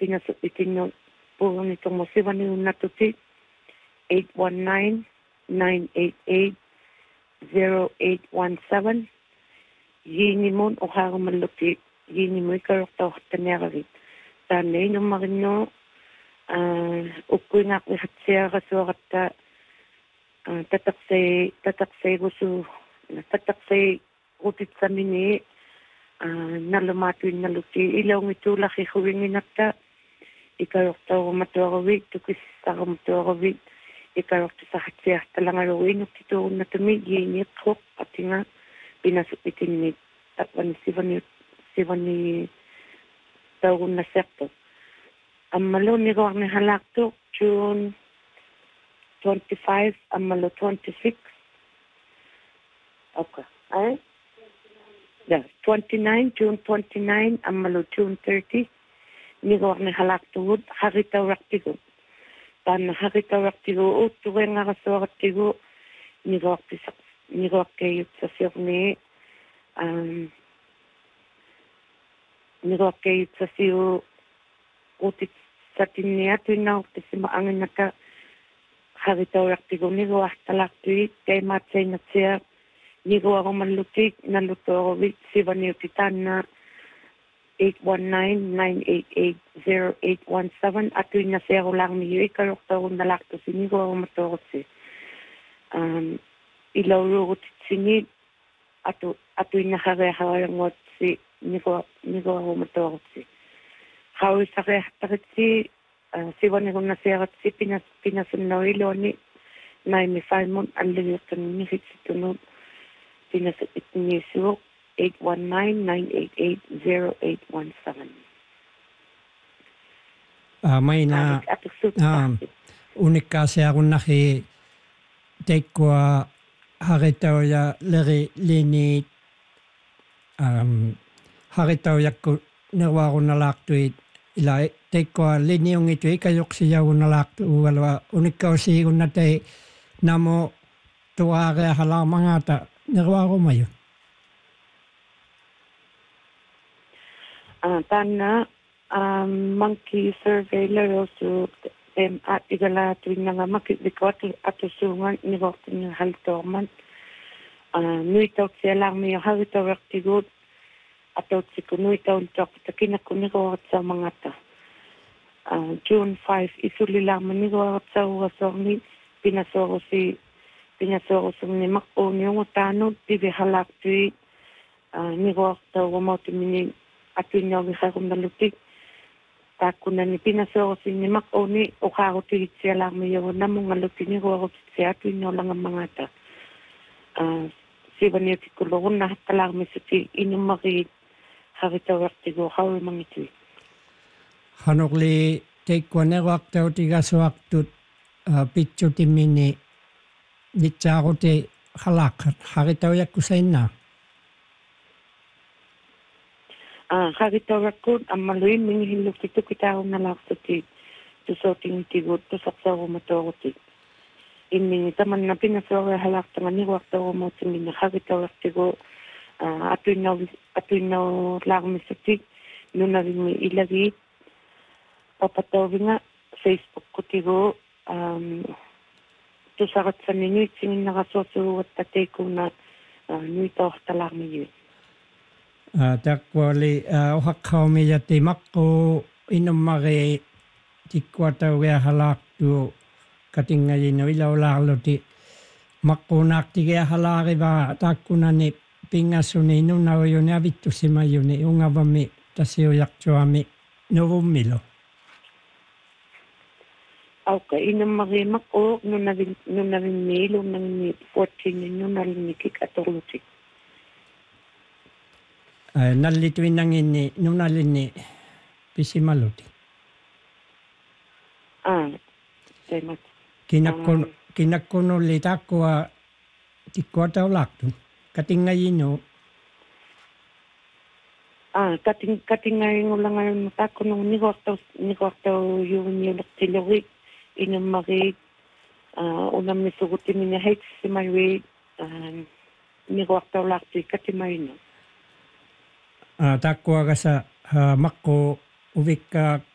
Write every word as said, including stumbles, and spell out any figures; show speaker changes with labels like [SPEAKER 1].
[SPEAKER 1] pinasubitin nyo po nitong mo seven yung natuti eight one nine, nine eight eight, zero eight one seven. Yini mo o harang maluti yini mo ikarok tao tanyarit. Tanay nung marino ukuy nga kung hatsaya kasuakat ta tataksay tataksay gusto tataksay utit sa mini nalumatuin naluti ilaw ngito laki huwingin nata ikarok tao matuarawit tukis sa matuarawit ikarok sa hatsaya talang arawin ukito na tumi yini kok at nga pinasupitin ni takwan sivan sivan ni tao na sekto. Ang malo ni ko ang halakto June twenty-five, ang malo twenty-six. Okay. Ay? Yeah, twenty-nine, June twenty-nine, ang malo June thirty. Ni ko ang halakto haritaw raktigo. Tan haritaw raktigo o tuwe nga kaso raktigo ni ko ni ko kayo sa sirni um ni ko kayo sa siyo utit sa tinya tuwing na utit si maangin na ka haritaw raktigo ni ko ahtalak tuwit kay matsay na siya ni ko ako manlutik na luto ako wit si Vaniyutitan na eight one nine, nine eight eight, zero eight one seven at tuwing na siya ko lang niyo ikarok taon na lakto si ni ko ako maturot si um, ilaw rugot sinid ato ato'y nakareharang si niko niko ako maturot si Hawi sa kaya si uh, si wani ko na siya si pinas pinasunaw ilo ni na mi Simon ang lilitan ni Hitsutunod pinasapit ni Suk eight one nine, nine eight eight, zero eight one seven.
[SPEAKER 2] Ah, may na uh, unik kasi ako naki take ko haritaw ya leri lini um haritaw ya ko nawa ko nalaktuit ila take ko lini yung ito ikayok siya ko nalaktu wala unik kasi ko na tay namo tuware halamang ata nawa ko mayo.
[SPEAKER 1] Ah, tana um, monkey survey laro so em at igala tuwing nga makikot at usungan ni waktu ni haltorman uh, nuitaw siya lang may haritaw raktigot ataw si kunuitaw tok takina kuniko sa mga ta uh, June five isuli lang manigo sa wasong pinasoro si pinasoro sa ni makon yung utano tibi halak tui uh, ni waktu mo timini atun yung gisagom na lutik takuna ni pinasoro si ni makoni o kako tigit siya lang may yun na mga lutin ni ko siya atun yung lang ang mga ta uh, si banyo tikulogon na talang may suti inumaki haritaw raktigo hawi mangiti
[SPEAKER 2] hanokli take ko na waktaw tiga sa waktut uh, pitcho timini nitsa ko ti halakat haritaw yak kusain na
[SPEAKER 1] ah haritaw rakot ang maluin minghilok ito kita ako nalakso ti tusoting tigot to saksa ko matoro ti in taman na pinasoro halak tangan ni waktaw mo timin haritaw raktigo Uh, atoy na atoy na lang misati no na rin ilagi papataw nga Facebook ko tigo um to sakat sa ninyo singin nakasoso at tatay ko na uh, nito talang niyo
[SPEAKER 2] ah takwali uh, hakkaw mi yati makko inumare tikwata we halak tu katinga yino ilaw lalo ti makko nak ti halari ba takuna ni pingasuni no na yo na bitu si mayuni unga bami tasio yakcho ami no milo.
[SPEAKER 1] Okay, inang marimak o no na no na milo ng fourteen no na nikik atolutik.
[SPEAKER 2] Ay nalituin nang ini no nalini pisimaluti.
[SPEAKER 1] Ah, temat.
[SPEAKER 2] Kinakon kinakono litako tikwata laktu. Katingay no.
[SPEAKER 1] Ah, kating katingay ng lang ang mata ko nung ni waktaw ni waktaw yung yung tilawik inang mari ah unang misugutin niya hate si my way ah ni waktaw lakti katimay no.
[SPEAKER 2] Ah takwa ka sa makko uvik ka